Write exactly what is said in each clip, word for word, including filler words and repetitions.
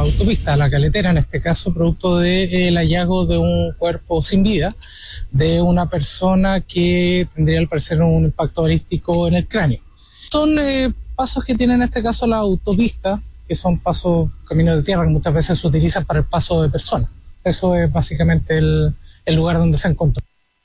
autopista, a la caletera, en este caso producto del hallazgo de un cuerpo sin vida de una persona que tendría al parecer un impacto balístico en el cráneo. Son eh, pasos que tienen en este caso la autopista, que son pasos, caminos de tierra que muchas veces se utilizan para el paso de personas. Eso es básicamente el, el lugar donde se encontró.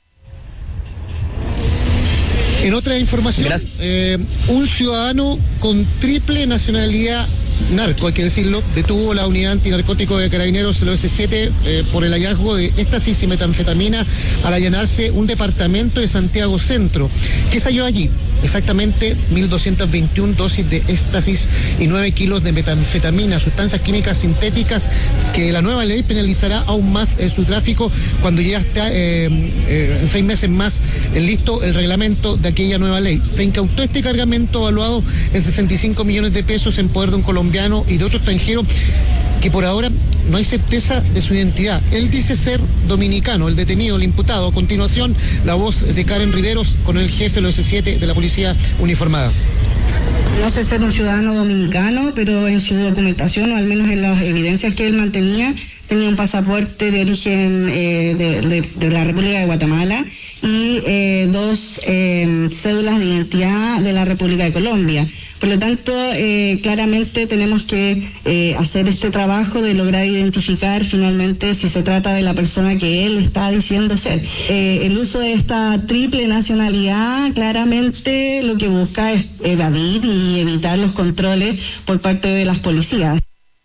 En otra información, eh, un ciudadano con triple nacionalidad narco, hay que decirlo, detuvo la unidad antinarcótico de Carabineros, el O S siete, eh, por el hallazgo de éxtasis y metanfetamina al allanarse un departamento de Santiago Centro. ¿Qué se halló allí? Exactamente mil doscientas veintiuna dosis de éxtasis y nueve kilos de metanfetamina, sustancias químicas sintéticas que la nueva ley penalizará aún más eh, su tráfico cuando llegue hasta eh, eh, en seis meses más eh, listo el reglamento de aquella nueva ley. Se incautó este cargamento evaluado en sesenta y cinco millones de pesos en poder de un colombiano y de otro extranjero que por ahora no hay certeza de su identidad. Él dice ser dominicano, el detenido, el imputado. A continuación, la voz de Karen Riveros con el jefe del O S siete de la Policía Uniformada. No sé ser un ciudadano dominicano, pero en su documentación, o al menos en las evidencias que él mantenía, tenía un pasaporte de origen eh, de, de, de la República de Guatemala y eh, dos eh, cédulas de identidad de la República de Colombia. Por lo tanto, eh, claramente tenemos que eh, hacer este trabajo de lograr identificar finalmente si se trata de la persona que él está diciendo ser. Eh, el uso de esta triple nacionalidad claramente lo que busca es evadir y evitar los controles por parte de las policías.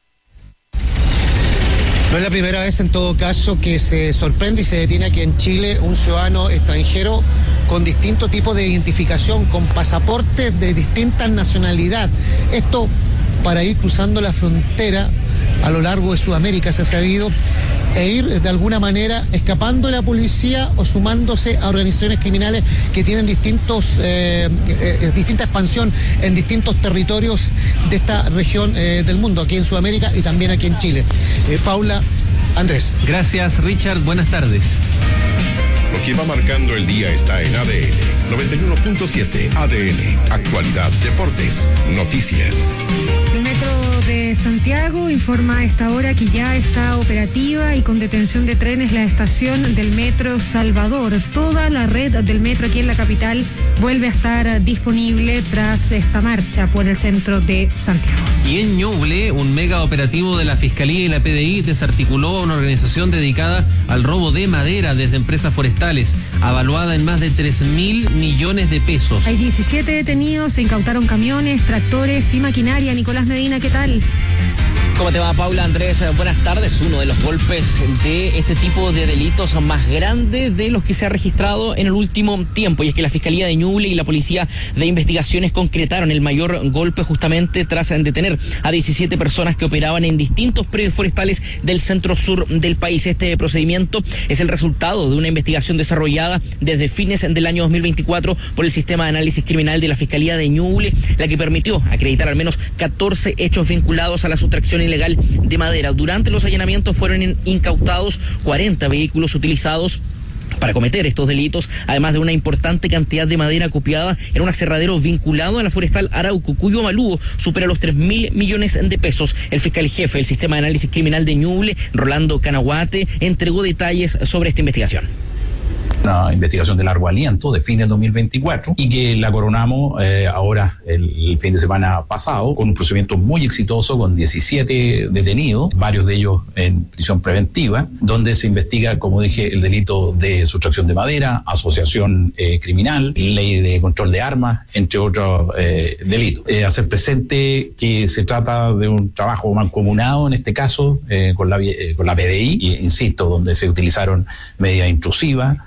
No es la primera vez, en todo caso, que se sorprende y se detiene aquí en Chile un ciudadano extranjero con distintos tipos de identificación, con pasaportes de distintas nacionalidades. Esto para ir cruzando la frontera a lo largo de Sudamérica, se ha sabido, e ir de alguna manera escapando de la policía o sumándose a organizaciones criminales que tienen distintos eh, eh, distinta expansión en distintos territorios de esta región eh, del mundo, aquí en Sudamérica y también aquí en Chile. Eh, Paula, Andrés. Gracias, Richard. Buenas tardes. Lo que va marcando el día está en A D N noventa y uno punto siete. A D N, actualidad, deportes, noticias. El Metro de Santiago informa a esta hora que ya está operativa y con detención de trenes la estación del Metro Salvador. Toda la red del metro aquí en la capital vuelve a estar disponible tras esta marcha por el centro de Santiago. Y en Ñuble, un mega operativo de la Fiscalía y la P D I desarticuló a una organización dedicada al robo de madera desde empresas forestales, avaluada en más de tres mil millones de pesos. Hay diecisiete detenidos, se incautaron camiones, tractores y maquinaria. Nicolás Medina, ¿qué tal? ¿Cómo te va, Paula? Andrés, buenas tardes. Uno de los golpes de este tipo de delitos más grandes de los que se ha registrado en el último tiempo, y es que la Fiscalía de Ñuble y la Policía de Investigaciones concretaron el mayor golpe justamente tras detener a diecisiete personas que operaban en distintos predios forestales del centro sur del país. Este procedimiento es el resultado de una investigación desarrollada desde fines del año dos mil veinticuatro por el Sistema de Análisis Criminal de la Fiscalía de Ñuble, la que permitió acreditar al menos catorce hechos vinculados a la sustracción ilegal de madera. Durante los allanamientos fueron incautados cuarenta vehículos utilizados para cometer estos delitos, además de una importante cantidad de madera copiada en un aserradero vinculado a la forestal Arauco, cuyo avalúo supera los tres mil millones de pesos. El fiscal jefe del Sistema de Análisis Criminal de Ñuble, Rolando Canaguate, entregó detalles sobre esta investigación. Una investigación de largo aliento de fines de dos mil veinticuatro y que la coronamos eh, ahora el, el fin de semana pasado con un procedimiento muy exitoso con diecisiete detenidos, varios de ellos en prisión preventiva, donde se investiga, como dije, el delito de sustracción de madera, asociación eh, criminal, ley de control de armas, entre otros eh, delitos. Eh, hacer presente que se trata de un trabajo mancomunado en este caso eh, con la, eh, con la P D I, y, insisto, donde se utilizaron medidas intrusivas.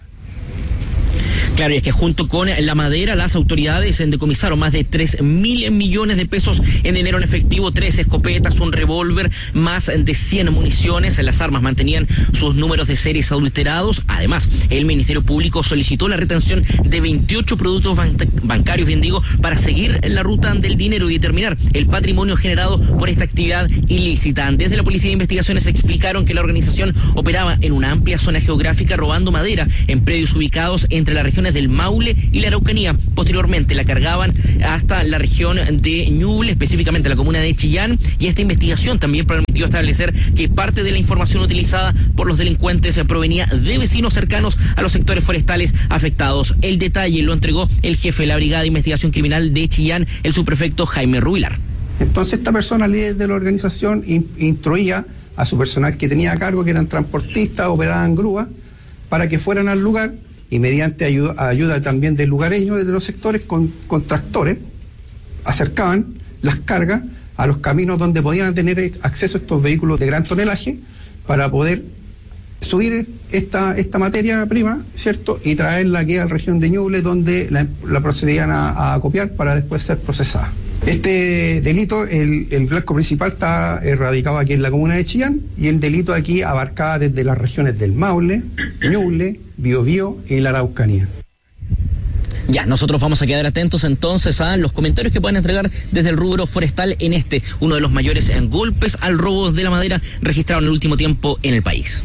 Claro, y es que junto con la madera, las autoridades decomisaron más de tres mil millones de pesos en dinero en efectivo, tres escopetas, un revólver, más de cien municiones. Las armas mantenían sus números de series adulterados. Además, el Ministerio Público solicitó la retención de veintiocho productos ban- bancarios, bien digo, para seguir la ruta del dinero y determinar el patrimonio generado por esta actividad ilícita. Desde la Policía de Investigaciones explicaron que la organización operaba en una amplia zona geográfica robando madera en predios ubicados entre las regiones regiones del Maule y la Araucanía. Posteriormente la cargaban hasta la región de Ñuble, específicamente la comuna de Chillán, y esta investigación también permitió establecer que parte de la información utilizada por los delincuentes provenía de vecinos cercanos a los sectores forestales afectados. El detalle lo entregó el jefe de la Brigada de Investigación Criminal de Chillán, el subprefecto Jaime Rubilar. Entonces esta persona, líder de la organización, in, instruía a su personal que tenía a cargo, que eran transportistas, operaban grúas, para que fueran al lugar y mediante ayuda, ayuda también de lugareños de los sectores con, con tractores, acercaban las cargas a los caminos donde podían tener acceso a estos vehículos de gran tonelaje para poder subir esta, esta materia prima, ¿cierto? Y traerla aquí a la región de Ñuble, donde la, la procedían a, a acopiar para después ser procesada. Este delito, el, el blanco principal está erradicado aquí en la comuna de Chillán, y el delito aquí abarcaba desde las regiones del Maule, Ñuble, Biobío y la Araucanía. Ya, nosotros vamos a quedar atentos entonces a los comentarios que puedan entregar desde el rubro forestal en este, uno de los mayores golpes al robo de la madera registrado en el último tiempo en el país.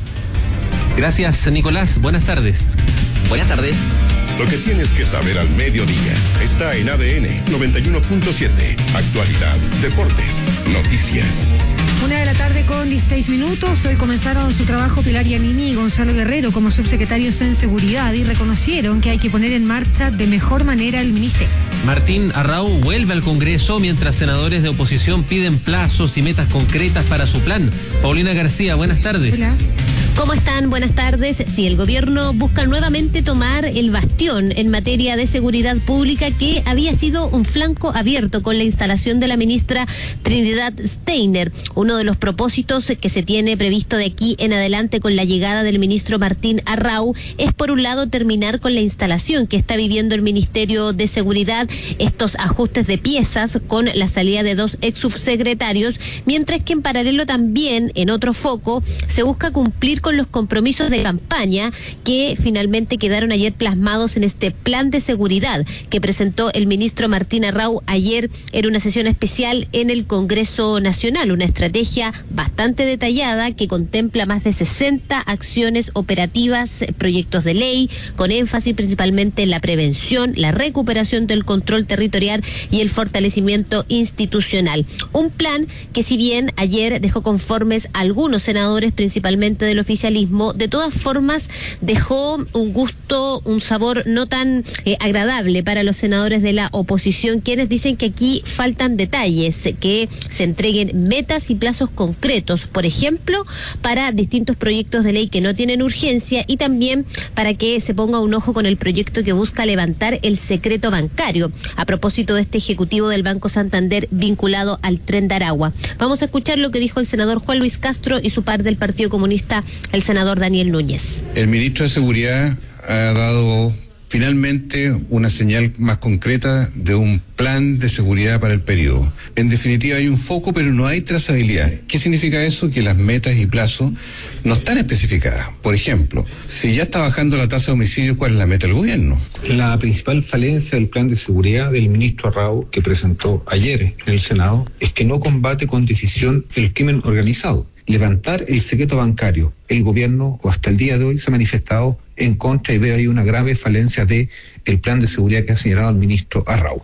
Gracias, Nicolás. Buenas tardes. Buenas tardes. Lo que tienes que saber al mediodía está en A D N noventa y uno punto siete. Actualidad, deportes, noticias. Una de la tarde con dieciséis minutos. Hoy comenzaron su trabajo Pilar Giannini y Gonzalo Guerrero como subsecretarios en seguridad y reconocieron que hay que poner en marcha de mejor manera el ministerio. Martín Arrau vuelve al Congreso mientras senadores de oposición piden plazos y metas concretas para su plan. Paulina García, buenas tardes. Hola. ¿Cómo están? Buenas tardes. Sí, el gobierno busca nuevamente tomar el bastión en materia de seguridad pública que había sido un flanco abierto con la instalación de la ministra Trinidad Steiner. Uno de los propósitos que se tiene previsto de aquí en adelante con la llegada del ministro Martín Arrau es, por un lado, terminar con la instalación que está viviendo el Ministerio de Seguridad, estos ajustes de piezas con la salida de dos ex subsecretarios, mientras que en paralelo también, en otro foco, se busca cumplir con los compromisos de campaña que finalmente quedaron ayer plasmados en este plan de seguridad que presentó el ministro Martín Arrau ayer en una sesión especial en el Congreso Nacional, una estrategia bastante detallada que contempla más de sesenta acciones operativas, proyectos de ley, con énfasis principalmente en la prevención, la recuperación del control territorial y el fortalecimiento institucional. Un plan que, si bien ayer dejó conformes a algunos senadores, principalmente del oficialismo, de todas formas dejó un gusto, un sabor no tan eh, agradable para los senadores de la oposición, quienes dicen que aquí faltan detalles, que se entreguen metas y plazos concretos, por ejemplo, para distintos proyectos de ley que no tienen urgencia y también para que se ponga un ojo con el proyecto que busca levantar el secreto bancario, a propósito de este ejecutivo del Banco Santander vinculado al Tren de Aragua. Vamos a escuchar lo que dijo el senador Juan Luis Castro y su par del Partido Comunista, el senador Daniel Núñez. El ministro de Seguridad ha dado finalmente una señal más concreta de un plan de seguridad para el periodo. En definitiva, hay un foco, pero no hay trazabilidad. ¿Qué significa eso? Que las metas y plazos no están especificadas. Por ejemplo, si ya está bajando la tasa de homicidios, ¿cuál es la meta del gobierno? La principal falencia del plan de seguridad del ministro Arrau, que presentó ayer en el Senado, es que no combate con decisión el crimen organizado. Levantar el secreto bancario. El gobierno, o hasta el día de hoy, se ha manifestado en contra y veo ahí una grave falencia de el plan de seguridad que ha señalado el ministro Arrau.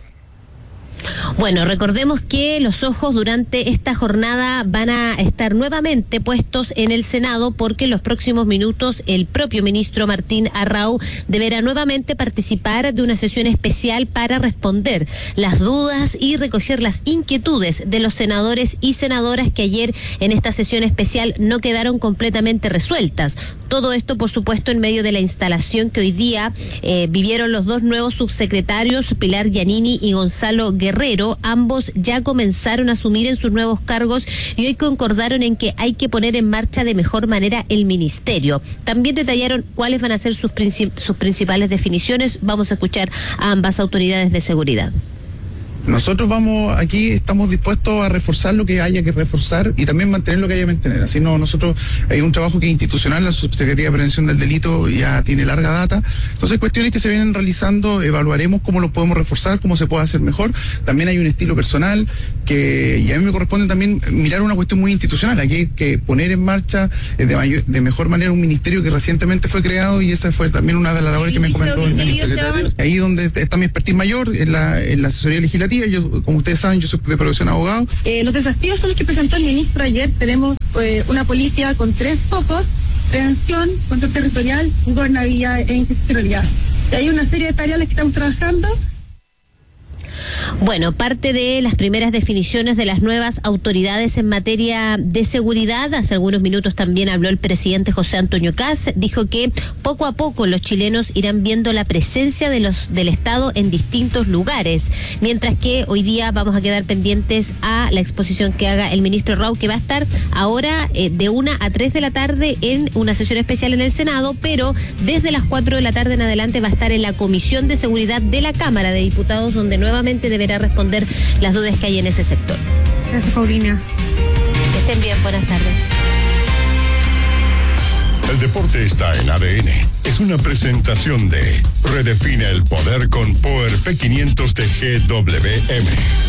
Bueno, recordemos que los ojos durante esta jornada van a estar nuevamente puestos en el Senado porque en los próximos minutos el propio ministro Martín Arrau deberá nuevamente participar de una sesión especial para responder las dudas y recoger las inquietudes de los senadores y senadoras que ayer en esta sesión especial no quedaron completamente resueltas. Todo esto, por supuesto, en medio de la instalación que hoy día eh, vivieron los dos nuevos subsecretarios, Pilar Giannini y Gonzalo Guerrero. Ambos ya comenzaron a asumir en sus nuevos cargos y hoy concordaron en que hay que poner en marcha de mejor manera el ministerio. También detallaron cuáles van a ser sus, princip- sus principales definiciones. Vamos a escuchar a ambas autoridades de seguridad. Nosotros vamos aquí, estamos dispuestos a reforzar lo que haya que reforzar y también mantener lo que haya que mantener. Así no, nosotros hay un trabajo que es institucional, la Subsecretaría de Prevención del Delito ya tiene larga data. Entonces, cuestiones que se vienen realizando, evaluaremos cómo lo podemos reforzar, cómo se puede hacer mejor. También hay un estilo personal que, y a mí me corresponde también mirar una cuestión muy institucional. Aquí hay que poner en marcha eh, de, mayor, de mejor manera un ministerio que recientemente fue creado y esa fue también una de las labores que me comentó el ministro. Ahí donde está mi expertise mayor, en la, en la asesoría legislativa. Yo, como ustedes saben, yo soy de profesión abogado. Eh, los desafíos son los que presentó el ministro ayer. Tenemos eh, una política con tres focos: prevención, control territorial, gobernabilidad e institucionalidad. Y hay una serie de tareas en las que estamos trabajando. Bueno, parte de las primeras definiciones de las nuevas autoridades en materia de seguridad. Hace algunos minutos también habló el presidente José Antonio Kast. Dijo que poco a poco los chilenos irán viendo la presencia de los del Estado en distintos lugares. Mientras que hoy día vamos a quedar pendientes a la exposición que haga el ministro Rau, que va a estar ahora eh, de una a tres de la tarde en una sesión especial en el Senado, pero desde las cuatro de la tarde en adelante va a estar en la Comisión de Seguridad de la Cámara de Diputados, donde nuevamente deberá responder las dudas que hay en ese sector. Gracias, Paulina. Que estén bien, buenas tardes. El deporte está en A D N. Es una presentación de Redefine el poder con Power P quinientos de G W M.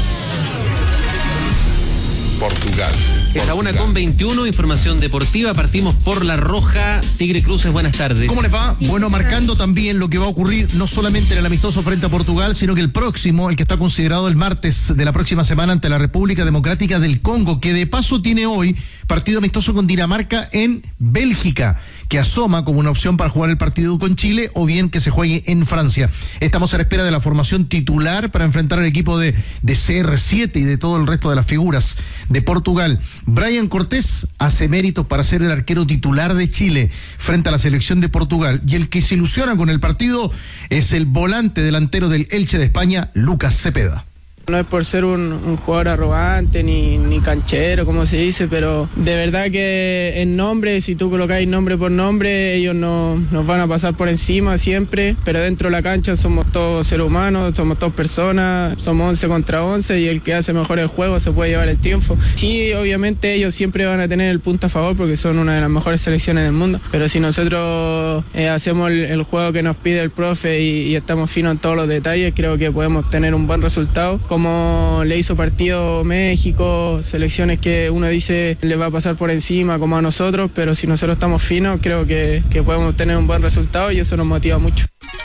Portugal. Es la una con veintiuno, información deportiva. Partimos por La Roja. Tigre Cruces, buenas tardes. ¿Cómo les va? Bueno, marcando también lo que va a ocurrir no solamente en el amistoso frente a Portugal, sino que el próximo, el que está considerado el martes de la próxima semana ante la República Democrática del Congo, que de paso tiene hoy partido amistoso con Dinamarca en Bélgica, que asoma como una opción para jugar el partido con Chile o bien que se juegue en Francia. Estamos a la espera de la formación titular para enfrentar al equipo de, de C R siete y de todo el resto de las figuras de Portugal. Brian Cortés hace méritos para ser el arquero titular de Chile frente a la selección de Portugal, y el que se ilusiona con el partido es el volante delantero del Elche de España, Lucas Cepeda. No es por ser un, un jugador arrogante ni, ni canchero, como se dice, pero de verdad que en nombre, si tú colocáis nombre por nombre, ellos no, nos van a pasar por encima siempre, pero dentro de la cancha somos todos seres humanos, somos todas personas, somos once contra once y el que hace mejor el juego se puede llevar el triunfo. Sí, obviamente ellos siempre van a tener el punto a favor porque son una de las mejores selecciones del mundo, pero si nosotros eh, hacemos el, el juego que nos pide el profe y, y estamos finos en todos los detalles, creo que podemos tener un buen resultado. Como le hizo partido México, selecciones que uno dice le va a pasar por encima como a nosotros, pero si nosotros estamos finos, creo que, que podemos tener un buen resultado y eso nos motiva mucho.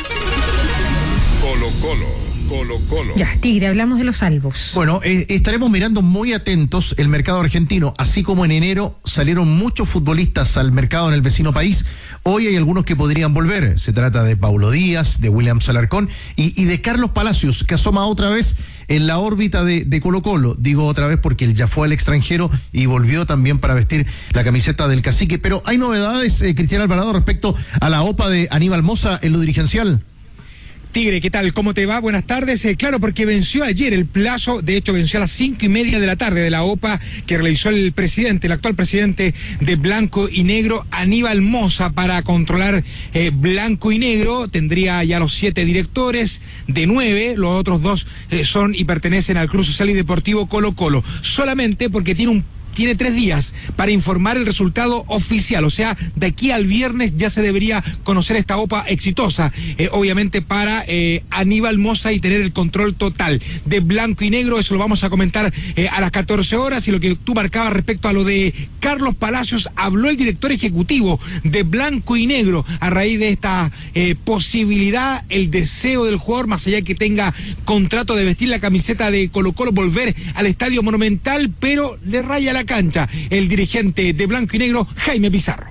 Colo Colo. Colo Colo. Ya, Tigre, hablamos de los salvos. Bueno, eh, estaremos mirando muy atentos el mercado argentino, así como en enero salieron muchos futbolistas al mercado en el vecino país. Hoy hay algunos que podrían volver. Se trata de Paulo Díaz, de William Alarcón y, y de Carlos Palacios, que asoma otra vez en la órbita de, de Colo Colo. Digo otra vez porque él ya fue al extranjero y volvió también para vestir la camiseta del Cacique. Pero hay novedades, eh, Cristian Alvarado, respecto a la O P A de Aníbal Mosa en lo dirigencial. Tigre, ¿qué tal? ¿Cómo te va? Buenas tardes. Eh, claro, porque venció ayer el plazo, de hecho venció a las cinco y media de la tarde de la O P A que realizó el presidente, el actual presidente de Blanco y Negro, Aníbal Mosa, para controlar eh, Blanco y Negro. Tendría ya los siete directores, de nueve, los otros dos eh, son y pertenecen al Club Social y Deportivo Colo Colo. Solamente porque tiene un Tiene tres días para informar el resultado oficial, o sea, de aquí al viernes ya se debería conocer esta O P A exitosa, eh, obviamente para eh, Aníbal Mosa y tener el control total de Blanco y Negro. Eso lo vamos a comentar eh, a las catorce horas. Y lo que tú marcabas respecto a lo de Carlos Palacios, habló el director ejecutivo de Blanco y Negro a raíz de esta eh, posibilidad, el deseo del jugador, más allá que tenga contrato de vestir la camiseta de Colo Colo, volver al Estadio Monumental, pero le raya la cancha el dirigente de Blanco y Negro, Jaime Pizarro.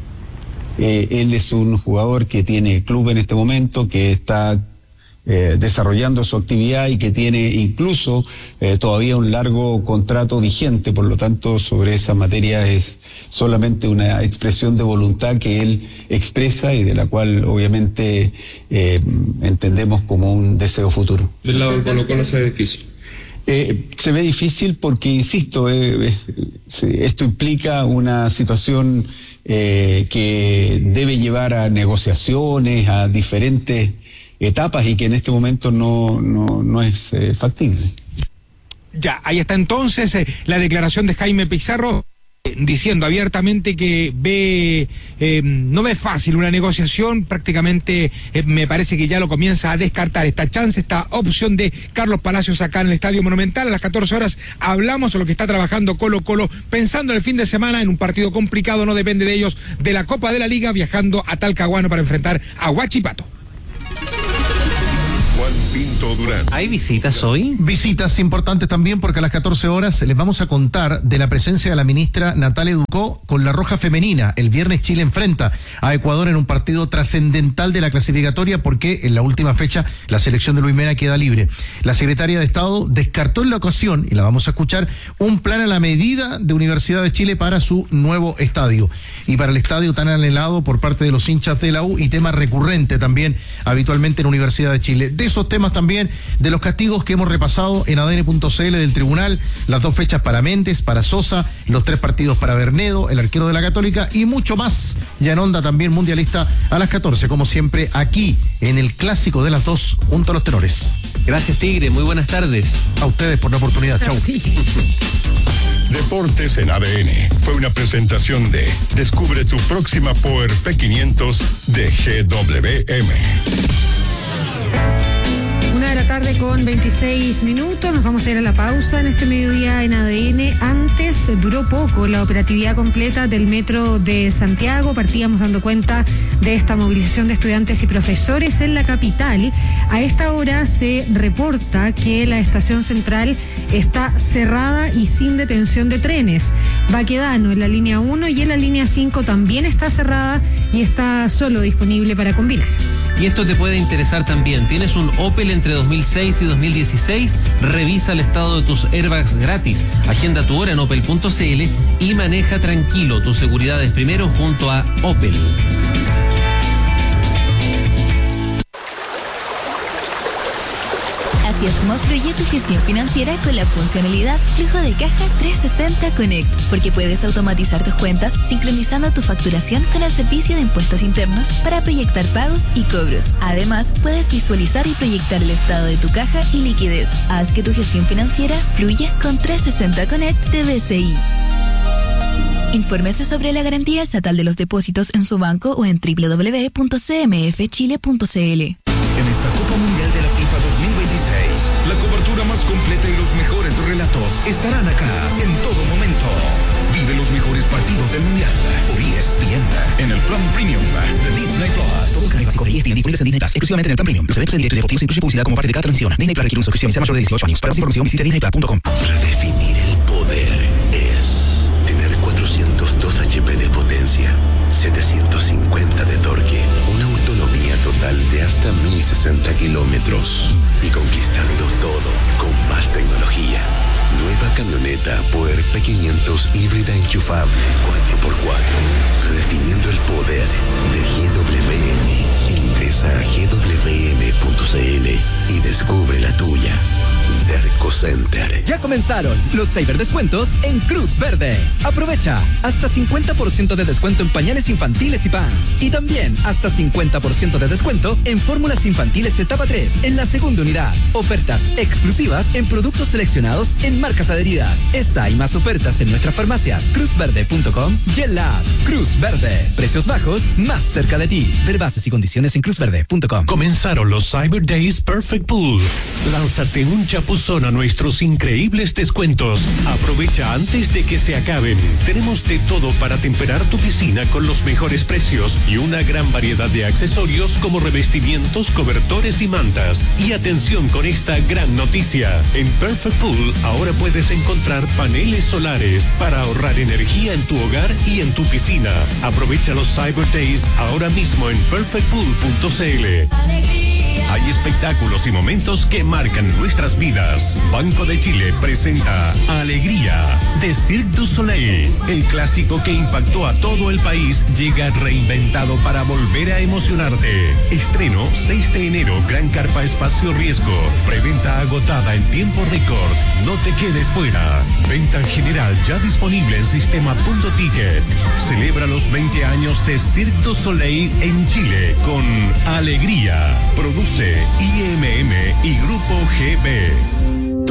Eh, él es un jugador que tiene club en este momento, que está eh, desarrollando su actividad y que tiene incluso eh, todavía un largo contrato vigente. Por lo tanto, sobre esa materia es solamente una expresión de voluntad que él expresa y de la cual obviamente eh, entendemos como un deseo futuro. Del lado de Colo Colo se ve difícil. Eh, se ve difícil porque, insisto, eh, eh, esto implica una situación eh, que debe llevar a negociaciones, a diferentes etapas y que en este momento no, no, no es eh, factible. Ya, ahí está entonces eh, la declaración de Jaime Pizarro, eh, diciendo abiertamente que ve, eh, no ve fácil una negociación, prácticamente eh, me parece que ya lo comienza a descartar esta chance, esta opción de Carlos Palacios acá en el Estadio Monumental. A las catorce horas hablamos de lo que está trabajando Colo Colo, pensando en el fin de semana en un partido complicado, no depende de ellos, de la Copa de la Liga, viajando a Talcahuano para enfrentar a Huachipato. Juan Pinto Durán. ¿Hay visitas hoy? Visitas importantes también, porque a las catorce horas les vamos a contar de la presencia de la ministra Natalia Ducó con la Roja Femenina. El viernes Chile enfrenta a Ecuador en un partido trascendental de la clasificatoria, porque en la última fecha la selección de Luis Mena queda libre. La secretaria de Estado descartó en la ocasión, y la vamos a escuchar, un plan a la medida de Universidad de Chile para su nuevo estadio. Y para el estadio tan anhelado por parte de los hinchas de la U, y tema recurrente también habitualmente en Universidad de Chile. De esos temas también, de los castigos que hemos repasado en A D N punto C L del tribunal, las dos fechas para Méndez, para Sosa, los tres partidos para Bernedo, el arquero de la Católica, y mucho más, ya en onda también mundialista a las catorce, como siempre, aquí en el clásico de las dos, junto a los tenores. Gracias, Tigre, muy buenas tardes. A ustedes por la oportunidad, chau. Deportes en A D N fue una presentación de Descubre tu próxima Power P quinientos de G W M. Una de la tarde con veintiséis minutos, nos vamos a ir a la pausa en este mediodía en A D N. Antes duró poco la operatividad completa del metro de Santiago, partíamos dando cuenta de esta movilización de estudiantes y profesores en la capital. A esta hora se reporta que la estación central está cerrada y sin detención de trenes. Baquedano en la línea uno y en la línea cinco también está cerrada y está solo disponible para combinar. Y esto te puede interesar también. ¿Tienes un Opel entre dos mil seis y dos mil dieciséis? Revisa el estado de tus airbags gratis. Agenda tu hora en opel punto c l y maneja tranquilo. Tu seguridad es primero junto a Opel. Así es como fluye tu gestión financiera con la funcionalidad Flujo de Caja trescientos sesenta Connect, porque puedes automatizar tus cuentas sincronizando tu facturación con el servicio de impuestos internos para proyectar pagos y cobros. Además, puedes visualizar y proyectar el estado de tu caja y liquidez. Haz que tu gestión financiera fluya con trescientos sesenta Connect de B C I. Infórmese sobre la garantía estatal de los depósitos en su banco o en doble u doble u doble u punto c m f chile punto c l. En esta Copa Mundial de la FIFA dos mil veintiséis, la cobertura más completa y los mejores relatos estarán acá en todo momento. Vive los mejores partidos del Mundial por E S P N en el plan Premium de Disney Plus. Todo canal básico de E S P N disponibles en Disney Plus, exclusivamente en el plan Premium. Los eventos en directo y deportivos incluyen publicidad como parte de cada transmisión. Disney Plus requiere una suscripción y sea mayor de dieciocho años. Para más información visite disney plus punto com. Redefinir el poder es tener cuatrocientos dos hachas de potencia, setecientos cincuenta de torque, una autonomía total de hasta mil sesenta kilómetros y conquistarlo todo con más tecnología. Nueva camioneta Power P quinientos híbrida enchufable cuatro por cuatro, redefiniendo el poder de G W M. Ingresa a g w m punto c l y descubre la tuya. Derco Center. Ya comenzaron los ciberdescuentos en Cruz Verde. Aprovecha hasta cincuenta por ciento de descuento en pañales infantiles y pants. Y también hasta cincuenta por ciento de descuento en fórmulas infantiles etapa tres en la segunda unidad. Ofertas exclusivas en productos seleccionados en marcas adheridas. Esta y más ofertas en nuestras farmacias cruz verde punto com y en la app Cruz Verde. Precios bajos más cerca de ti. Ver bases y condiciones en cruz verde punto com. Comenzaron los Cyber Days Perfect Pool. Lánzate un chapuzón a nuestros increíbles descuentos. Aprovecha antes de que se acaben. Tenemos de todo para temperar tu piscina con los mejores precios y una gran variedad de accesorios como revestimientos, cobertores y mantas. Y atención con esta gran noticia. En Perfect Pool ahora puedes encontrar paneles solares para ahorrar energía en tu hogar y en tu piscina. Aprovecha los Cyber Days ahora mismo en perfect pool punto c l. Hay espectáculos y momentos que marcan nuestras vidas. Banco de Chile presenta Alegría de Cirque du Soleil. El clásico que impactó a todo el país llega reinventado para volver a emocionarte. Estreno seis de enero, Gran Carpa Espacio Riesgo. Preventa agotada en tiempo récord. No te quedes fuera. Venta general ya disponible en sistema punto ticket. Celebra los veinte años de Cirque du Soleil en Chile con Alegría. Produce I M M y Grupo G B.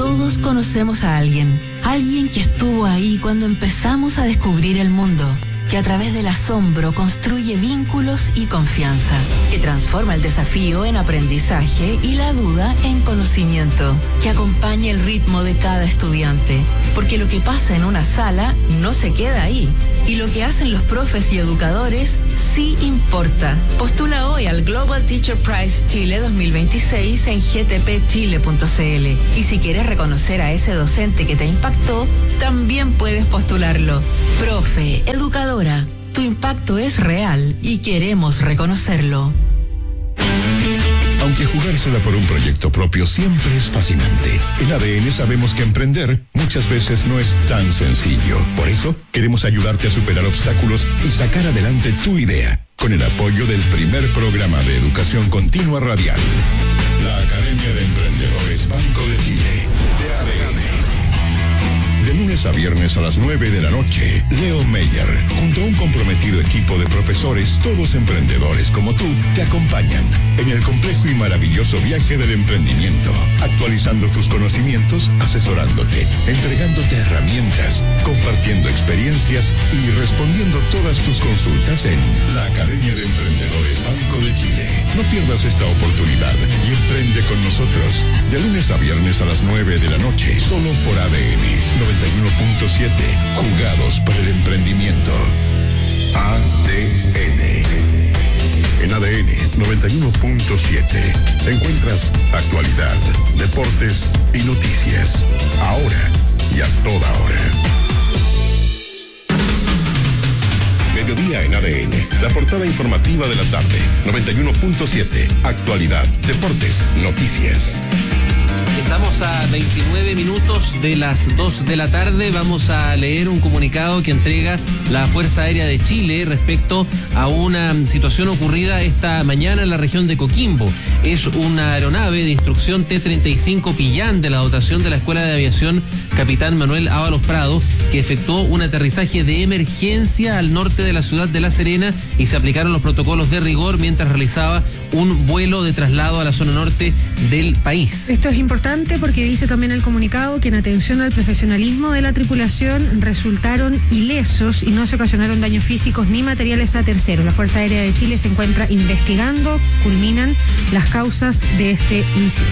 Todos conocemos a alguien, alguien que estuvo ahí cuando empezamos a descubrir el mundo, que a través del asombro construye vínculos y confianza, que transforma el desafío en aprendizaje y la duda en conocimiento, que acompaña el ritmo de cada estudiante, porque lo que pasa en una sala no se queda ahí, y lo que hacen los profes y educadores sí importa. Postula hoy al Global Teacher Prize Chile dos mil veintiséis en g t p chile punto c l, y si quieres reconocer a ese docente que te impactó, también puedes postularlo. Profe, educadora, tu impacto es real y queremos reconocerlo. Aunque jugársela por un proyecto propio siempre es fascinante, en A D N sabemos que emprender muchas veces no es tan sencillo. Por eso, queremos ayudarte a superar obstáculos y sacar adelante tu idea, con el apoyo del primer programa de educación continua radial, la Academia de Emprendedores Banco de Chile, de A D N. De lunes a viernes a las nueve de la noche, Leo Meyer, junto a un comprometido equipo de profesores, todos emprendedores como tú, te acompañan en el complejo y maravilloso viaje del emprendimiento, actualizando tus conocimientos, asesorándote, entregándote herramientas, compartiendo experiencias y respondiendo todas tus consultas en la Academia de Emprendedores Banco de Chile. No pierdas esta oportunidad y emprende con nosotros. De lunes a viernes a las nueve de la noche, solo por A D N noventa y uno punto siete, jugados para el emprendimiento. A D N. En A D N noventa y uno punto siete encuentras actualidad, deportes y noticias. Ahora y a toda hora. Mediodía en A D N, la portada informativa de la tarde, noventa y uno punto siete, actualidad, deportes, noticias. Estamos a veintinueve minutos de las dos de la tarde. Vamos a leer un comunicado que entrega la Fuerza Aérea de Chile respecto a una situación ocurrida esta mañana en la región de Coquimbo. Es una aeronave de instrucción T treinta y cinco Pillán de la dotación de la Escuela de Aviación Capitán Manuel Ábalos Prado, que efectuó un aterrizaje de emergencia al norte de la ciudad de La Serena y se aplicaron los protocolos de rigor mientras realizaba un vuelo de traslado a la zona norte del país. Esto es importante porque dice también el comunicado que en atención al profesionalismo de la tripulación resultaron ilesos y no se ocasionaron daños físicos ni materiales a terceros. La Fuerza Aérea de Chile se encuentra investigando, culminan las causas de este incidente.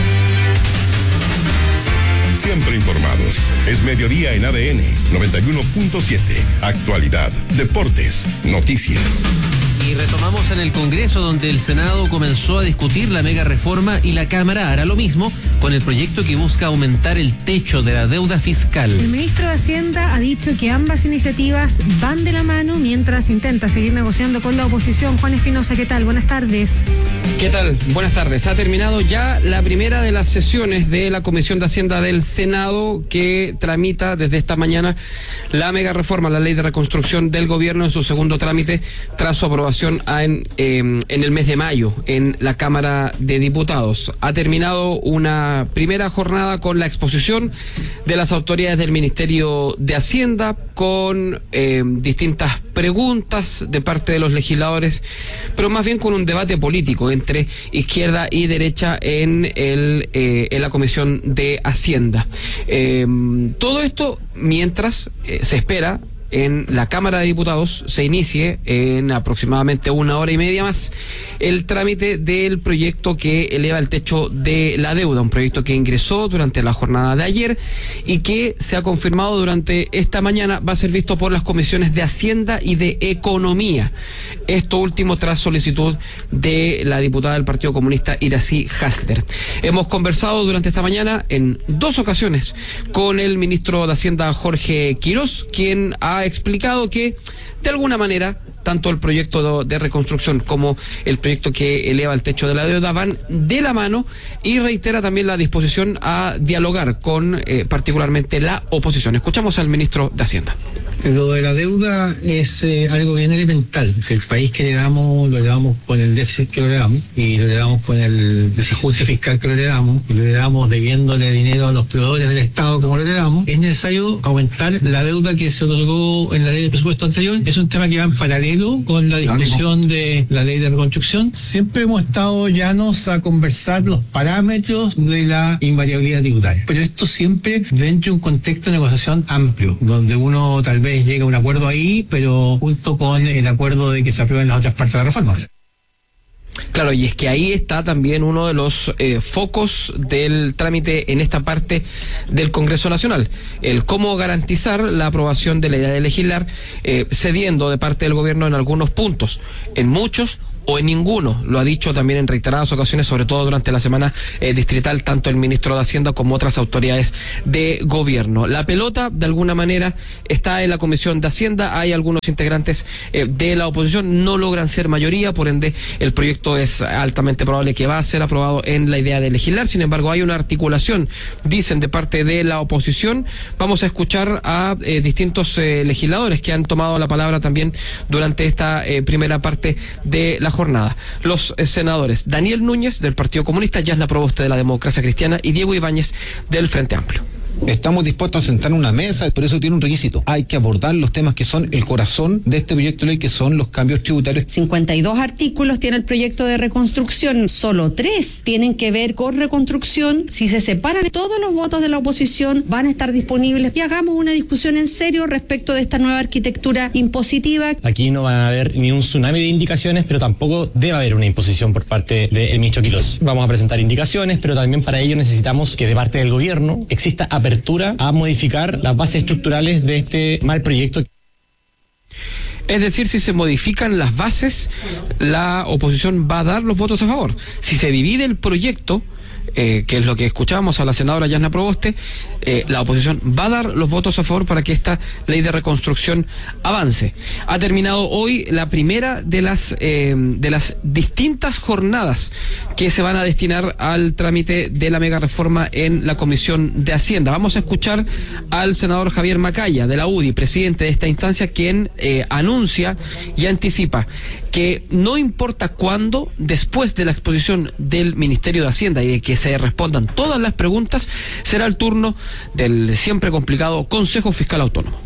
Siempre informados. Es mediodía en A D N noventa y uno punto siete. Actualidad, deportes, noticias. Y retomamos en el Congreso, donde el Senado comenzó a discutir la mega reforma y la Cámara hará lo mismo con el proyecto que busca aumentar el techo de la deuda fiscal. El ministro de Hacienda ha dicho que ambas iniciativas van de la mano mientras intenta seguir negociando con la oposición. Juan Espinosa, ¿qué tal? Buenas tardes. ¿Qué tal? Buenas tardes. Ha terminado ya la primera de las sesiones de la Comisión de Hacienda del Senado, que tramita desde esta mañana la mega reforma, la ley de reconstrucción del gobierno, en su segundo trámite tras su aprobación En, eh, en el mes de mayo en la Cámara de Diputados. Ha terminado una primera jornada con la exposición de las autoridades del Ministerio de Hacienda, con eh, distintas preguntas de parte de los legisladores, pero más bien con un debate político entre izquierda y derecha en, el, eh, en la Comisión de Hacienda. Eh, todo esto mientras eh, se espera en la Cámara de Diputados se inicie en aproximadamente una hora y media más el trámite del proyecto que eleva el techo de la deuda, un proyecto que ingresó durante la jornada de ayer y que se ha confirmado durante esta mañana va a ser visto por las comisiones de Hacienda y de Economía. Esto último tras solicitud de la diputada del Partido Comunista Iracy Hasler. Hemos conversado durante esta mañana en dos ocasiones con el ministro de Hacienda Jorge Quirós, quien ha explicado que de alguna manera tanto el proyecto de reconstrucción como el proyecto que eleva el techo de la deuda van de la mano, y reitera también la disposición a dialogar con eh, particularmente la oposición. Escuchamos al ministro de Hacienda. Lo de la deuda es eh, algo bien elemental. El país que heredamos lo heredamos con el déficit que lo heredamos y lo heredamos con el desajuste fiscal que lo heredamos y lo heredamos debiéndole dinero a los proveedores del Estado como lo heredamos. Es necesario aumentar la deuda que se otorgó en la ley de presupuesto anterior. Es un tema que va en paralelo con la discusión de la ley de reconstrucción. Siempre hemos estado llanos a conversar los parámetros de la invariabilidad tributaria, pero esto siempre dentro de un contexto de negociación amplio, donde uno tal vez llega a un acuerdo ahí, pero junto con el acuerdo de que se aprueben las otras partes de la reforma. Claro, y es que ahí está también uno de los eh, focos del trámite en esta parte del Congreso Nacional, el cómo garantizar la aprobación de la idea de legislar, eh, cediendo de parte del gobierno en algunos puntos, en muchos o en ninguno, lo ha dicho también en reiteradas ocasiones, sobre todo durante la semana eh, distrital, tanto el ministro de Hacienda como otras autoridades de gobierno. La pelota, de alguna manera, está en la Comisión de Hacienda. Hay algunos integrantes eh, de la oposición, no logran ser mayoría, por ende el proyecto es altamente probable que va a ser aprobado en la idea de legislar. Sin embargo, hay una articulación, dicen, de parte de la oposición. Vamos a escuchar a eh, distintos eh, legisladores que han tomado la palabra también durante esta eh, primera parte de la jornada. Los eh, senadores Daniel Núñez del Partido Comunista, Yasna Proboste de la Democracia Cristiana y Diego Ibáñez del Frente Amplio. Estamos dispuestos a sentar en una mesa, pero eso tiene un requisito. Hay que abordar los temas que son el corazón de este proyecto de ley, que son los cambios tributarios. cincuenta y dos artículos tiene el proyecto de reconstrucción, solo tres tienen que ver con reconstrucción. Si se separan, todos los votos de la oposición van a estar disponibles y hagamos una discusión en serio respecto de esta nueva arquitectura impositiva. Aquí no van a haber ni un tsunami de indicaciones, pero tampoco debe haber una imposición por parte del ministro Quirós. Vamos a presentar indicaciones, pero también para ello necesitamos que de parte del gobierno exista apertura a modificar las bases estructurales de este mal proyecto. Es decir, si se modifican las bases, la oposición va a dar los votos a favor. Si se divide el proyecto, eh, que es lo que escuchábamos a la senadora Yasna Proboste, eh, la oposición va a dar los votos a favor para que esta ley de reconstrucción avance. Ha terminado hoy la primera de las eh, de las distintas jornadas que se van a destinar al trámite de la mega reforma en la Comisión de Hacienda. Vamos a escuchar al senador Javier Macaya de la U D I, presidente de esta instancia, quien eh, anuncia y anticipa que no importa cuándo, después de la exposición del Ministerio de Hacienda y de que se respondan todas las preguntas, será el turno del siempre complicado Consejo Fiscal Autónomo.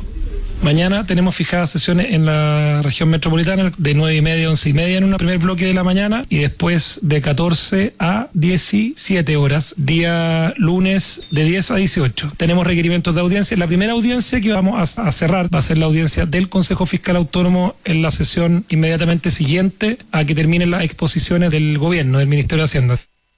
Mañana tenemos fijadas sesiones en la región metropolitana de nueve y media a once y media en un primer bloque de la mañana y después de catorce a diecisiete horas, día lunes de diez a dieciocho. Tenemos requerimientos de audiencia. La primera audiencia que vamos a, a cerrar va a ser la audiencia del Consejo Fiscal Autónomo en la sesión inmediatamente siguiente a que terminen las exposiciones del gobierno, del Ministerio de Hacienda.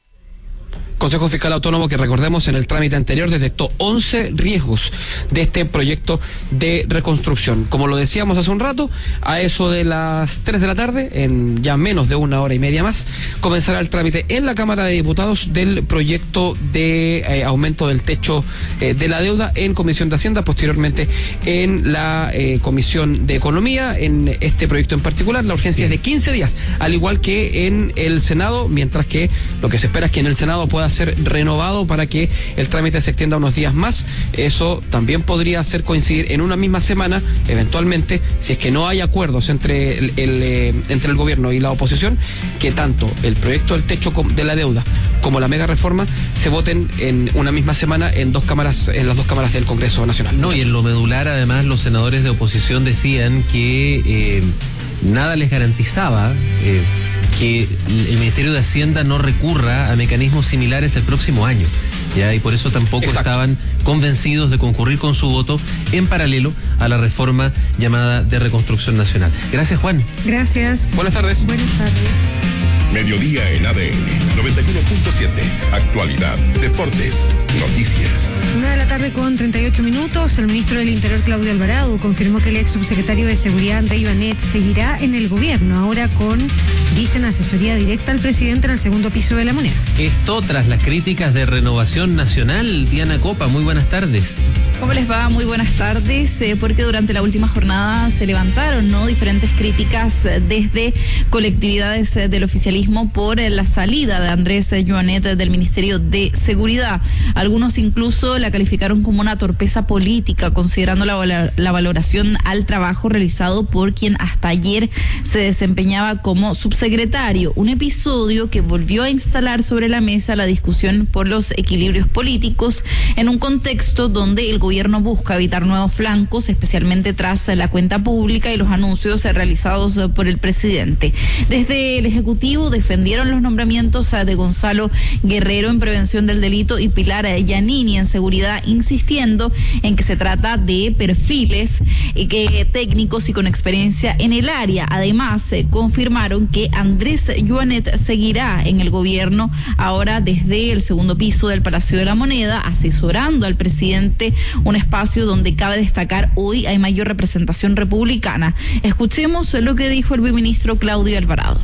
Consejo Fiscal Autónomo que, recordemos, en el trámite anterior detectó once riesgos de este proyecto de reconstrucción. Como lo decíamos hace un rato, a eso de las tres de la tarde, en ya menos de una hora y media más, comenzará el trámite en la Cámara de Diputados del proyecto de eh, aumento del techo eh, de la deuda en Comisión de Hacienda, posteriormente en la eh, Comisión de Economía. En este proyecto en particular, la urgencia sí. es de quince días, al igual que en el Senado, mientras que lo que se espera es que en el Senado pueda ser renovado para que el trámite se extienda unos días más. Eso también podría hacer coincidir en una misma semana, eventualmente, si es que no hay acuerdos entre el, el eh, entre el gobierno y la oposición, que tanto el proyecto del techo de la deuda como la mega reforma se voten en una misma semana en dos cámaras, en las dos cámaras del Congreso Nacional. No, y en lo medular, además, los senadores de oposición decían que eh, nada les garantizaba eh, que el Ministerio de Hacienda no recurra a mecanismos similares el próximo año, ¿ya? Y por eso tampoco Exacto. estaban convencidos de concurrir con su voto en paralelo a la reforma llamada de reconstrucción nacional. Gracias, Juan. Gracias. Buenas tardes. Buenas tardes. Mediodía en A D N noventa y uno punto siete. Actualidad, deportes, noticias. Una de la tarde con treinta y ocho minutos. El ministro del Interior, Claudio Alvarado, confirmó que el ex subsecretario de Seguridad, André Ibanet, seguirá en el gobierno, ahora con, dicen, asesoría directa al presidente en el segundo piso de la moneda. Esto tras las críticas de Renovación Nacional. Diana Copa, muy buenas tardes. ¿Cómo les va? Muy buenas tardes, eh, porque durante la última jornada se levantaron, ¿no?, diferentes críticas eh, desde colectividades eh, del oficialismo oficialismo por la salida de Andrés Joanet del Ministerio de Seguridad. Algunos incluso la calificaron como una torpeza política, considerando la, la valoración al trabajo realizado por quien hasta ayer se desempeñaba como subsecretario. Un episodio que volvió a instalar sobre la mesa la discusión por los equilibrios políticos en un contexto donde el gobierno busca evitar nuevos flancos, especialmente tras la cuenta pública y los anuncios realizados por el presidente. Desde el Ejecutivo defendieron los nombramientos de Gonzalo Guerrero en prevención del delito y Pilar Giannini en seguridad, insistiendo en que se trata de perfiles eh, que, técnicos y con experiencia en el área. Además, eh, confirmaron que Andrés Joanet seguirá en el gobierno ahora desde el segundo piso del Palacio de la Moneda, asesorando al presidente, un espacio donde cabe destacar hoy hay mayor representación republicana. Escuchemos lo que dijo el viceministro Claudio Alvarado.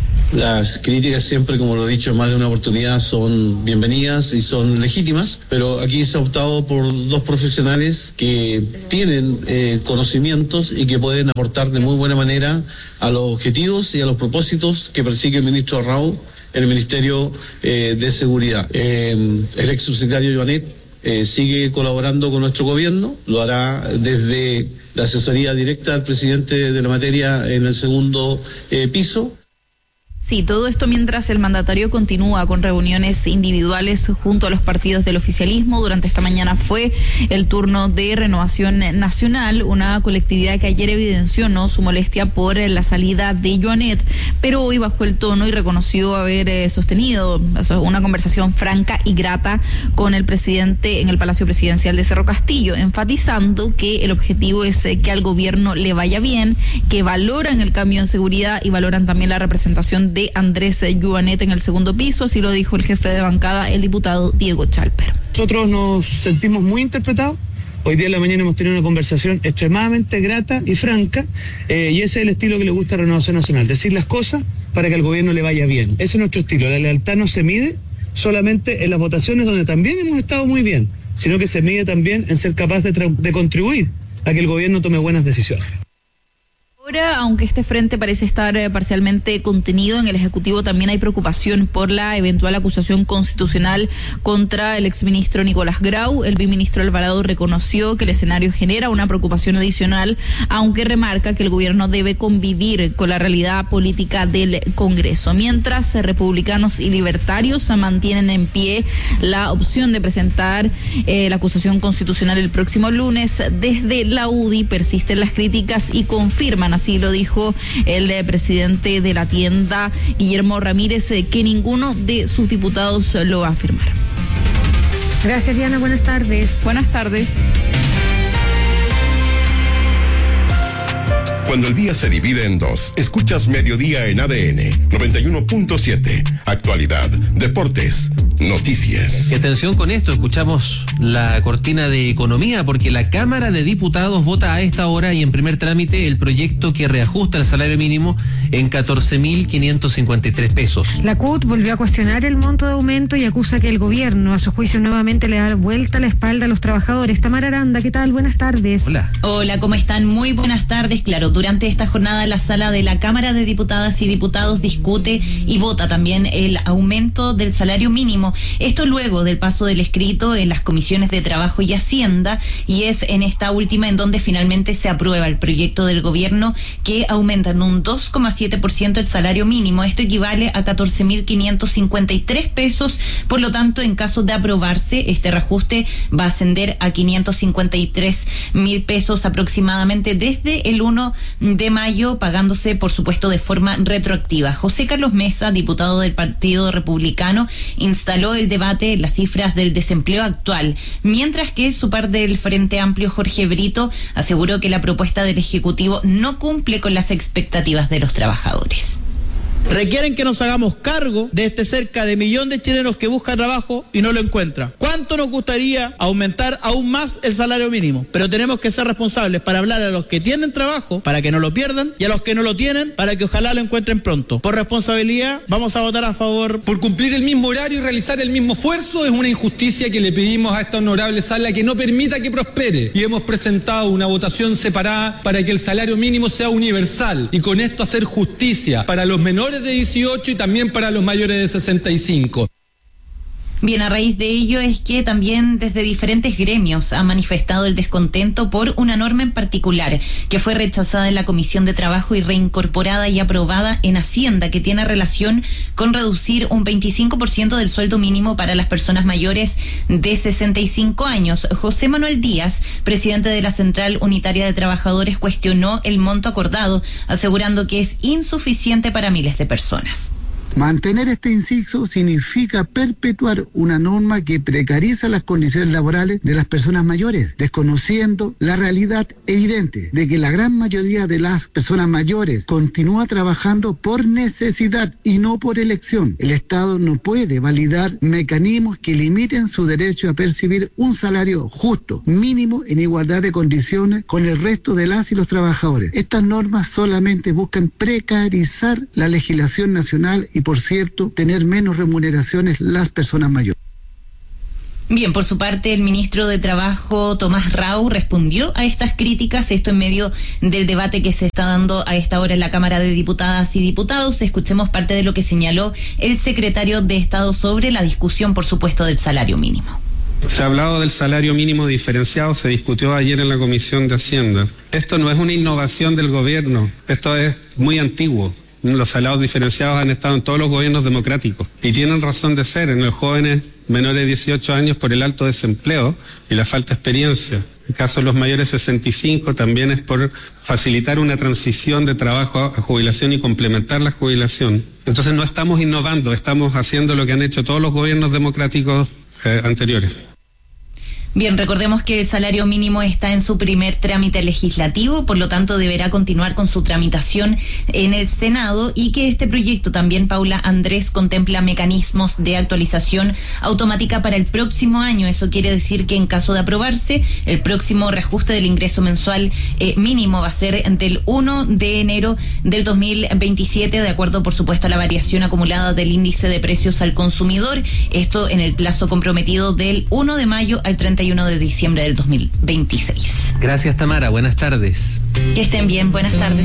Las críticas siempre, como lo he dicho en más de una oportunidad, son bienvenidas y son legítimas, pero aquí se ha optado por dos profesionales que tienen eh, conocimientos y que pueden aportar de muy buena manera a los objetivos y a los propósitos que persigue el ministro Raúl en el Ministerio eh, de Seguridad. Eh, el ex subsecretario Joanet eh, sigue colaborando con nuestro gobierno, lo hará desde la asesoría directa al presidente de la materia en el segundo eh, piso. Sí, todo esto mientras el mandatario continúa con reuniones individuales junto a los partidos del oficialismo. Durante esta mañana fue el turno de Renovación Nacional, una colectividad que ayer evidenció no su molestia por la salida de Joanet, pero hoy bajó el tono y reconoció haber eh, sostenido una conversación franca y grata con el presidente en el Palacio Presidencial de Cerro Castillo, enfatizando que el objetivo es eh, que al gobierno le vaya bien, que valoran el cambio en seguridad y valoran también la representación de Andrés Joanet en el segundo piso. Así lo dijo el jefe de bancada, el diputado Diego Chalper. Nosotros nos sentimos muy interpretados. Hoy día en la mañana hemos tenido una conversación extremadamente grata y franca, eh, y ese es el estilo que le gusta a Renovación Nacional, decir las cosas para que al gobierno le vaya bien. Ese es nuestro estilo. La lealtad no se mide solamente en las votaciones, donde también hemos estado muy bien, sino que se mide también en ser capaz de, de contribuir a que el gobierno tome buenas decisiones. Ahora, aunque este frente parece estar eh, parcialmente contenido, en el Ejecutivo también hay preocupación por la eventual acusación constitucional contra el exministro Nicolás Grau. El viceministro Alvarado reconoció que el escenario genera una preocupación adicional, aunque remarca que el gobierno debe convivir con la realidad política del Congreso. Mientras, eh, republicanos y libertarios mantienen en pie la opción de presentar eh, la acusación constitucional el próximo lunes. Desde la U D I persisten las críticas y confirman, así lo dijo el eh, presidente de la tienda, Guillermo Ramírez, eh, que ninguno de sus diputados eh, lo va a firmar. Gracias, Diana. Buenas tardes. Buenas tardes. Cuando el día se divide en dos, escuchas Mediodía en A D N noventa y uno punto siete. Actualidad, deportes, noticias. Y atención con esto, escuchamos la cortina de economía, porque la Cámara de Diputados vota a esta hora y en primer trámite el proyecto que reajusta el salario mínimo en catorce mil quinientos cincuenta y tres pesos. La C U T volvió a cuestionar el monto de aumento y acusa que el gobierno, a su juicio, nuevamente le da vuelta a la espalda a los trabajadores. Tamara Aranda, ¿qué tal? Buenas tardes. Hola. Hola, ¿cómo están? Muy buenas tardes. Claro, durante esta jornada la sala de la Cámara de Diputadas y Diputados discute y vota también el aumento del salario mínimo. Esto luego del paso del escrito en las comisiones de Trabajo y Hacienda, y es en esta última en donde finalmente se aprueba el proyecto del gobierno que aumenta en un dos coma siete por ciento el salario mínimo. Esto equivale a catorce mil quinientos cincuenta y tres pesos. Por lo tanto, en caso de aprobarse, este reajuste va a ascender a quinientos cincuenta y tres mil pesos aproximadamente desde el uno de mayo, pagándose, por supuesto, de forma retroactiva. José Carlos Mesa, diputado del Partido Republicano, instaló el debate en las cifras del desempleo actual, mientras que su par del Frente Amplio, Jorge Brito, aseguró que la propuesta del Ejecutivo no cumple con las expectativas de los trabajadores. Requieren que nos hagamos cargo de este cerca de millón de chilenos que buscan trabajo y no lo encuentran. ¿Cuánto nos gustaría aumentar aún más el salario mínimo? Pero tenemos que ser responsables para hablar a los que tienen trabajo, para que no lo pierdan, y a los que no lo tienen, para que ojalá lo encuentren pronto. Por responsabilidad, vamos a votar a favor. Por cumplir el mismo horario y realizar el mismo esfuerzo, es una injusticia que le pedimos a esta honorable sala que no permita que prospere. Y hemos presentado una votación separada para que el salario mínimo sea universal y con esto hacer justicia para los menores menores de dieciocho y también para los mayores de sesenta y cinco. Bien, a raíz de ello es que también desde diferentes gremios ha manifestado el descontento por una norma en particular que fue rechazada en la Comisión de Trabajo y reincorporada y aprobada en Hacienda, que tiene relación con reducir un veinticinco por ciento del sueldo mínimo para las personas mayores de sesenta y cinco años. José Manuel Díaz, presidente de la Central Unitaria de Trabajadores, cuestionó el monto acordado, asegurando que es insuficiente para miles de personas. Mantener este inciso significa perpetuar una norma que precariza las condiciones laborales de las personas mayores, desconociendo la realidad evidente de que la gran mayoría de las personas mayores continúa trabajando por necesidad y no por elección. El Estado no puede validar mecanismos que limiten su derecho a percibir un salario justo, mínimo, en igualdad de condiciones con el resto de las y los trabajadores. Estas normas solamente buscan precarizar la legislación nacional y, por cierto, tener menos remuneraciones las personas mayores. Bien, por su parte, el ministro de Trabajo, Tomás Rau, respondió a estas críticas, esto en medio del debate que se está dando a esta hora en la Cámara de Diputadas y Diputados. Escuchemos parte de lo que señaló el secretario de Estado sobre la discusión, por supuesto, del salario mínimo. Se ha hablado del salario mínimo diferenciado, se discutió ayer en la Comisión de Hacienda. Esto no es una innovación del gobierno, esto es muy antiguo. Los salarios diferenciados han estado en todos los gobiernos democráticos y tienen razón de ser en los jóvenes menores de dieciocho años por el alto desempleo y la falta de experiencia. En el caso de los mayores de sesenta y cinco también es por facilitar una transición de trabajo a jubilación y complementar la jubilación. Entonces no estamos innovando, estamos haciendo lo que han hecho todos los gobiernos democráticos eh, anteriores. Bien, recordemos que el salario mínimo está en su primer trámite legislativo, por lo tanto deberá continuar con su tramitación en el Senado, y que este proyecto también, Paula Andrés, contempla mecanismos de actualización automática para el próximo año. Eso quiere decir que en caso de aprobarse, el próximo reajuste del ingreso mensual eh, mínimo va a ser del primero de enero del dos mil veintisiete, de acuerdo, por supuesto, a la variación acumulada del índice de precios al consumidor. Esto en el plazo comprometido del primero de mayo al treinta y uno de diciembre del dos mil veintiséis. Gracias, Tamara. Buenas tardes. Que estén bien. Buenas tardes.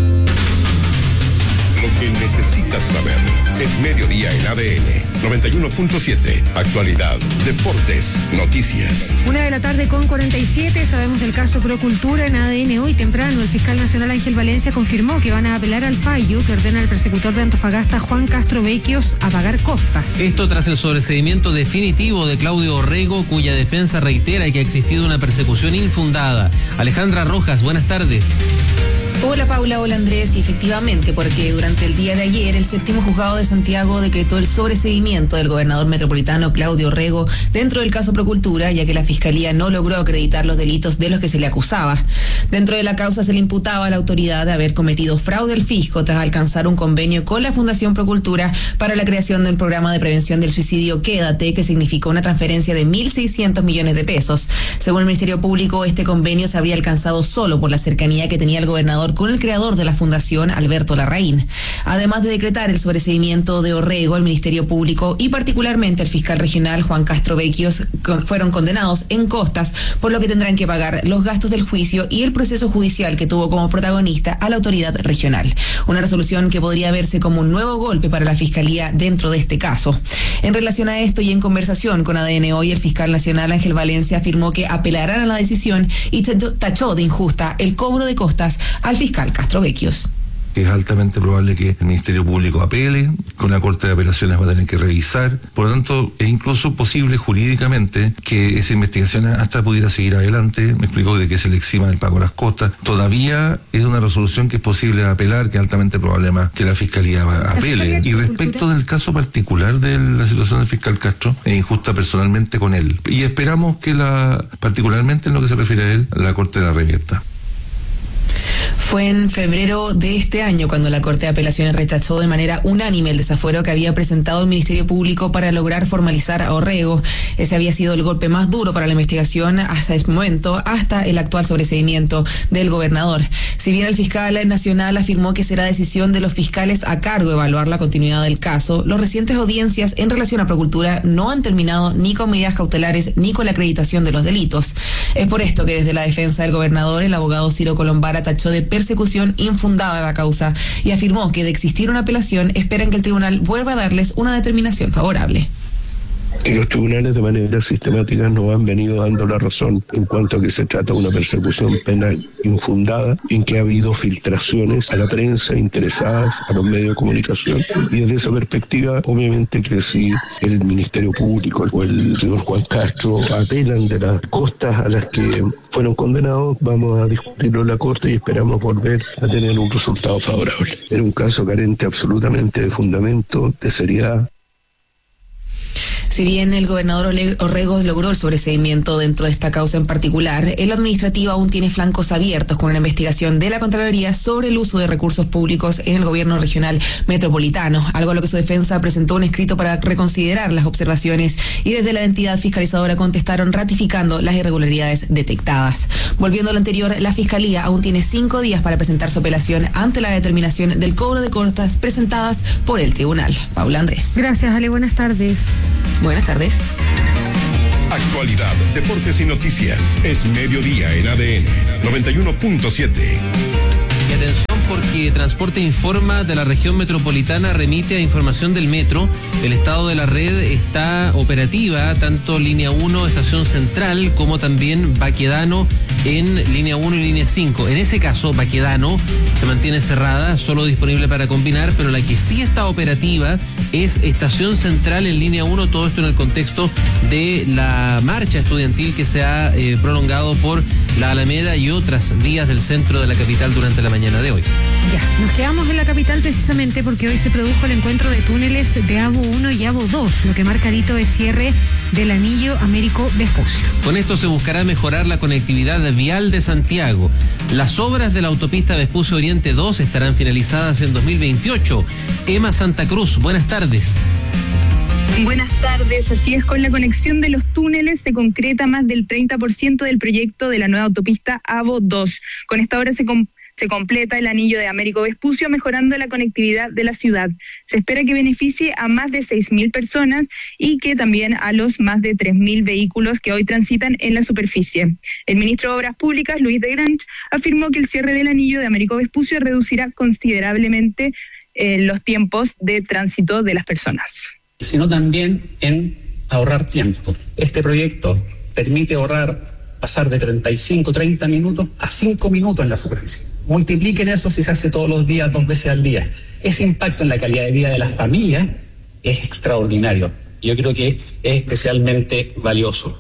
Lo que necesitas saber es Mediodía en A D N noventa y uno punto siete. Actualidad, deportes, noticias. Una de la tarde con cuarenta y siete. Sabemos del caso Procultura en A D N. Hoy temprano el fiscal nacional Ángel Valencia confirmó que van a apelar al fallo que ordena al persecutor de Antofagasta, Juan Castro Vecchios, a pagar costas. Esto tras el sobreseimiento definitivo de Claudio Orrego, cuya defensa reitera que ha existido una persecución infundada. Alejandra Rojas, buenas tardes. Hola Paula, hola Andrés, y efectivamente, porque durante el día de ayer el séptimo juzgado de Santiago decretó el sobreseimiento del gobernador metropolitano Claudio Orrego dentro del caso Procultura, ya que la Fiscalía no logró acreditar los delitos de los que se le acusaba. Dentro de la causa se le imputaba a la autoridad de haber cometido fraude al fisco tras alcanzar un convenio con la Fundación Procultura para la creación del programa de prevención del suicidio Quédate, que significó una transferencia de mil seiscientos millones de pesos. Según el Ministerio Público, este convenio se habría alcanzado solo por la cercanía que tenía el gobernador con el creador de la fundación, Alberto Larraín. Además de decretar el sobreseimiento de Orrego, el Ministerio Público y particularmente el fiscal regional Juan Castro Vecchios fueron condenados en costas, por lo que tendrán que pagar los gastos del juicio y el proceso judicial que tuvo como protagonista a la autoridad regional. Una resolución que podría verse como un nuevo golpe para la Fiscalía dentro de este caso. En relación a esto y en conversación con A D N Hoy, el fiscal nacional Ángel Valencia afirmó que apelarán a la decisión y tachó de injusta el cobro de costas al fiscal Castro Vecchios. Es altamente probable que el Ministerio Público apele, con la Corte de Apelaciones va a tener que revisar. Por lo tanto, es incluso posible jurídicamente que esa investigación hasta pudiera seguir adelante. Me explicó de que se le exima el pago de las costas. Todavía es una resolución que es posible apelar, que es altamente probable más que la Fiscalía apele. Y respecto del caso particular de la situación del fiscal Castro, es injusta personalmente con él. Y esperamos que la, particularmente en lo que se refiere a él, la Corte la revierta. Fue en febrero de este año cuando la Corte de Apelaciones rechazó de manera unánime el desafuero que había presentado el Ministerio Público para lograr formalizar a Orrego. Ese había sido el golpe más duro para la investigación hasta ese momento, hasta el actual sobreseimiento del gobernador. Si bien el fiscal nacional afirmó que será decisión de los fiscales a cargo evaluar la continuidad del caso, los recientes audiencias en relación a Procultura no han terminado ni con medidas cautelares ni con la acreditación de los delitos. Es por esto que desde la defensa del gobernador, el abogado Ciro Colombara tachó de persecución infundada a la causa y afirmó que de existir una apelación esperan que el tribunal vuelva a darles una determinación favorable. Que los tribunales de manera sistemática nos han venido dando la razón en cuanto a que se trata de una persecución penal infundada, en que ha habido filtraciones a la prensa, interesadas, a los medios de comunicación, y desde esa perspectiva, obviamente que si el Ministerio Público o el señor Juan Castro apelan de las costas a las que fueron condenados, vamos a discutirlo en la Corte y esperamos volver a tener un resultado favorable. Era un caso carente absolutamente de fundamento, de seriedad. Si bien el gobernador Orrego logró el sobreseimiento dentro de esta causa en particular, el administrativo aún tiene flancos abiertos con una investigación de la Contraloría sobre el uso de recursos públicos en el gobierno regional metropolitano, algo a lo que su defensa presentó un escrito para reconsiderar las observaciones y desde la entidad fiscalizadora contestaron ratificando las irregularidades detectadas. Volviendo a lo anterior, la Fiscalía aún tiene cinco días para presentar su apelación ante la determinación del cobro de costas presentadas por el tribunal. Paula Andrés. Gracias, Ale. Buenas tardes. Buenas tardes. Actualidad, deportes y noticias. Es mediodía en A D N noventa y uno punto siete. Y atención, porque Transporte Informa de la región metropolitana remite a información del metro. El estado de la red está operativa, tanto línea uno, estación central, como también Baquedano en línea uno y línea cinco. En ese caso, Baquedano se mantiene cerrada, solo disponible para combinar, pero la que sí está operativa es estación central en línea uno, todo esto en el contexto de la marcha estudiantil que se ha eh, prolongado por la Alameda y otras vías del centro de la capital durante la mañana de hoy. Ya, nos quedamos en la capital precisamente porque hoy se produjo el encuentro de túneles de A B O uno y A B O dos, lo que marca el hito de cierre del anillo Américo Vespucio. Con esto se buscará mejorar la conectividad vial de Santiago. Las obras de la autopista Vespucio Oriente dos estarán finalizadas en dos mil veintiocho. Emma Santa Cruz, buenas tardes. Buenas tardes, así es, con la conexión de los túneles se concreta más del treinta por ciento del proyecto de la nueva autopista A B O dos. Con esta obra se com- Se completa el anillo de Américo Vespucio, mejorando la conectividad de la ciudad. Se espera que beneficie a más de seis mil personas y que también a los más de tres mil vehículos que hoy transitan en la superficie. El ministro de Obras Públicas, Luis de Grange, afirmó que el cierre del anillo de Américo Vespucio reducirá considerablemente eh, los tiempos de tránsito de las personas. Sino también en ahorrar tiempo. Este proyecto permite ahorrar, pasar de treinta y cinco, treinta minutos a cinco minutos en la superficie. Multipliquen eso si se hace todos los días, dos veces al día. Ese impacto en la calidad de vida de las familias es extraordinario. Yo creo que es especialmente valioso.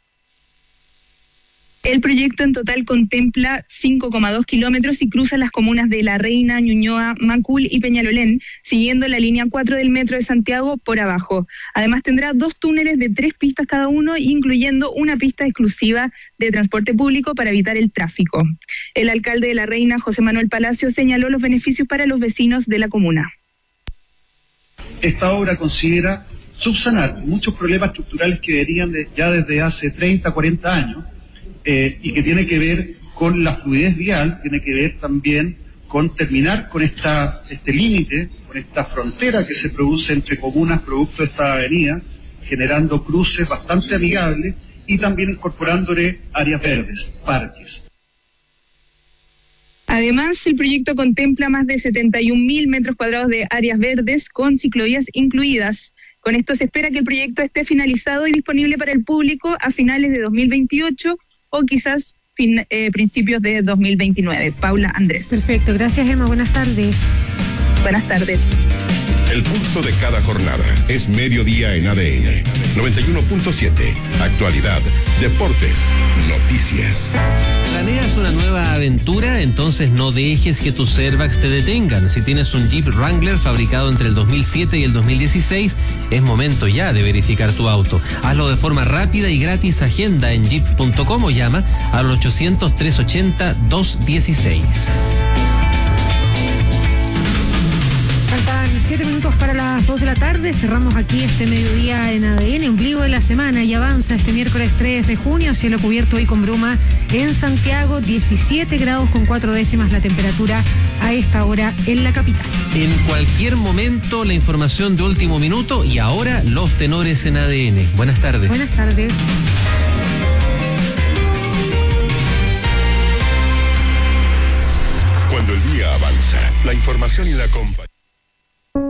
El proyecto en total contempla cinco coma dos kilómetros y cruza las comunas de La Reina, Ñuñoa, Macul y Peñalolén, siguiendo la línea cuatro del Metro de Santiago por abajo. Además tendrá dos túneles de tres pistas cada uno, incluyendo una pista exclusiva de transporte público para evitar el tráfico. El alcalde de La Reina, José Manuel Palacio, señaló los beneficios para los vecinos de la comuna. Esta obra considera subsanar muchos problemas estructurales que venían de, ya desde hace treinta, cuarenta años, Eh, y que tiene que ver con la fluidez vial, tiene que ver también con terminar con esta este límite, con esta frontera que se produce entre comunas producto de esta avenida, generando cruces bastante amigables y también incorporándole áreas verdes, parques. Además, el proyecto contempla más de setenta y un mil metros cuadrados de áreas verdes con ciclovías incluidas. Con esto se espera que el proyecto esté finalizado y disponible para el público a finales de dos mil veintiocho o quizás fin, eh, principios de dos mil veintinueve. Paula Andrés. Perfecto, gracias Emma, buenas tardes. Buenas tardes. El pulso de cada jornada es mediodía en A D N noventa y uno punto siete. Actualidad, deportes, noticias. ¿Planeas una nueva aventura? Entonces no dejes que tus airbags te detengan. Si tienes un Jeep Wrangler fabricado entre el dos mil siete y el dos mil dieciséis, es momento ya de verificar tu auto. Hazlo de forma rápida y gratis. Agenda en jeep punto com o llama al ochocientos, trescientos ochenta, doscientos dieciséis. Faltan siete minutos para las dos de la tarde. Cerramos aquí este mediodía en A D N, ombligo de la semana, y avanza este miércoles tres de junio. Cielo cubierto hoy con bruma en Santiago, diecisiete grados con cuatro décimas la temperatura a esta hora en la capital. En cualquier momento la información de último minuto y ahora los tenores en A D N. Buenas tardes. Buenas tardes. día avanza. La información y la compañía.